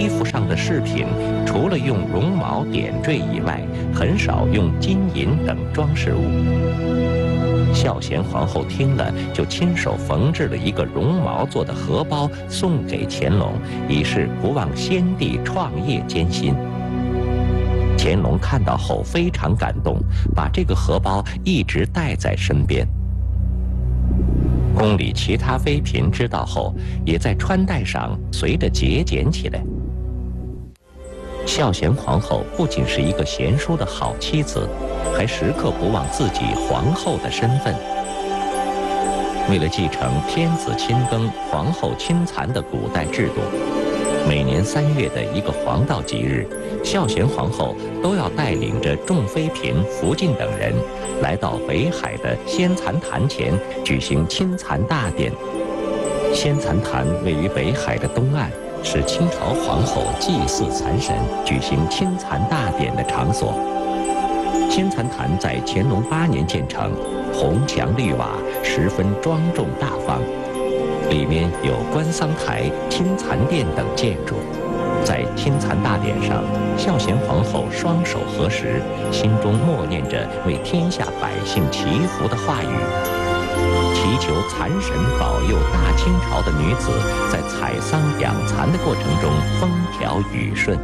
衣服上的饰品，除了用绒毛点缀以外，很少用金银等装饰物。孝贤皇后听了，就亲手缝制了一个绒毛做的荷包送给乾隆，以示不忘先帝创业艰辛。乾隆看到后非常感动，把这个荷包一直带在身边。宫里其他妃嫔知道后，也在穿戴上随着节俭起来。孝贤皇后不仅是一个贤淑的好妻子，还时刻不忘自己皇后的身份。为了继承天子亲耕、皇后亲蚕的古代制度，每年3月的一个黄道吉日，孝贤皇后都要带领着众妃嫔、福晋等人，来到北海的仙蚕潭前举行亲蚕大典。仙蚕潭位于北海的东岸，是清朝皇后祭祀蚕神、举行亲蚕大典的场所。仙蚕潭在乾隆8年建成，红墙绿瓦，十分庄重大方。里面有观桑台、亲蚕殿等建筑。在亲蚕大典上，孝贤皇后双手合十，心中默念着为天下百姓祈福的话语，祈求蚕神保佑大清朝的女子在采桑养蚕的过程中风调雨顺。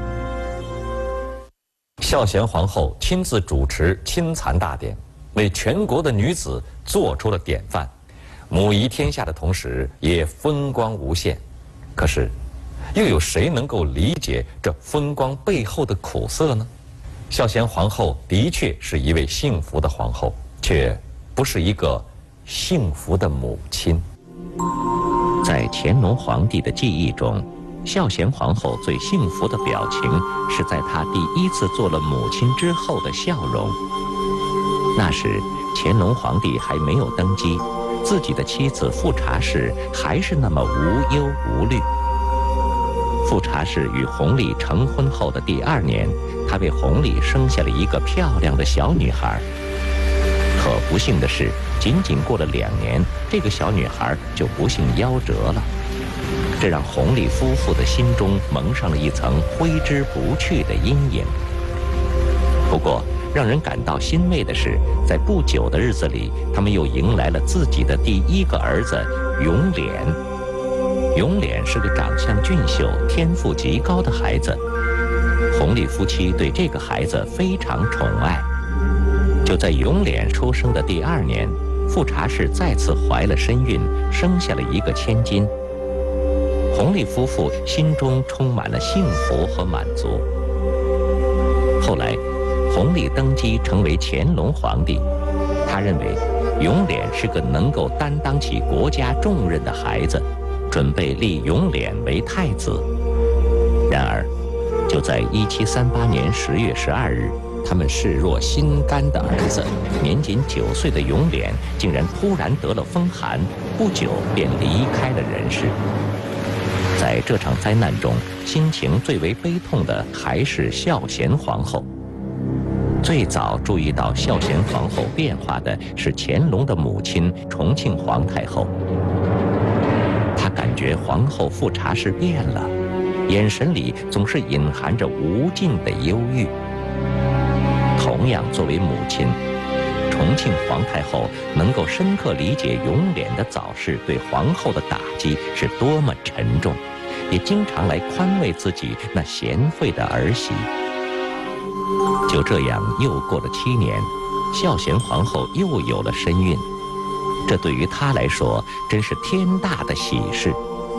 孝贤皇后亲自主持亲蚕大典，为全国的女子做出了典范，母仪天下的同时也风光无限。可是又有谁能够理解这风光背后的苦涩呢？孝贤皇后的确是一位幸福的皇后，却不是一个幸福的母亲。 在乾隆皇帝的记忆中，孝贤皇后最幸福的表情是在她第一次做了母亲之后的笑容。那时乾隆皇帝还没有登基，自己的妻子富察氏还是那么无忧无虑。富察氏与弘历成婚后的第2年，她为弘历生下了一个漂亮的小女孩。可不幸的是，仅仅过了2年，这个小女孩就不幸夭折了。这让弘历夫妇的心中蒙上了一层挥之不去的阴影。不过让人感到欣慰的是，在不久的日子里，他们又迎来了自己的第1个儿子永琏。永琏是个长相俊秀、天赋极高的孩子，弘历夫妻对这个孩子非常宠爱。就在永琏出生的第2年，富察氏再次怀了身孕，生下了一个千金。弘历夫妇心中充满了幸福和满足。后来弘历登基成为乾隆皇帝，他认为永琏是个能够担当起国家重任的孩子，准备立永琏为太子。然而就在1738年10月12日，他们视若心肝的儿子，年仅9岁的永琏竟然突然得了风寒，不久便离开了人世。在这场灾难中，心情最为悲痛的还是孝贤皇后。最早注意到孝贤皇后变化的是乾隆的母亲重庆皇太后。她感觉皇后富察氏变了，眼神里总是隐含着无尽的忧郁。同样作为母亲，重庆皇太后能够深刻理解永琏的早逝对皇后的打击是多么沉重，也经常来宽慰自己那贤惠的儿媳。就这样又过了7年，孝贤皇后又有了身孕，这对于她来说真是天大的喜事。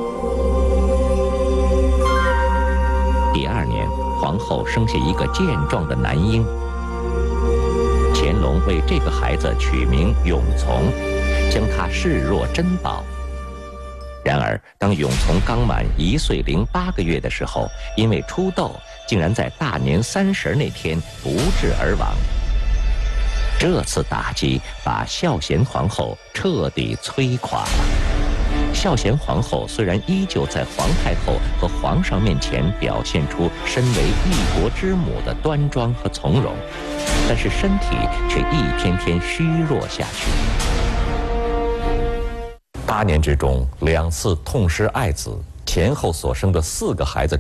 第2年，皇后生下一个健壮的男婴。乾隆为这个孩子取名永琮，将他视若珍宝。然而当永琮刚满1岁08个月的时候，因为出痘，竟然在大年30那天不治而亡。这次打击把孝贤皇后彻底摧垮了。孝贤皇后虽然依旧在皇太后和皇上面前表现出身为一国之母的端庄和从容，但是身体却一天天虚弱下去。 8年之中2次痛失爱子，前后所生的4个孩子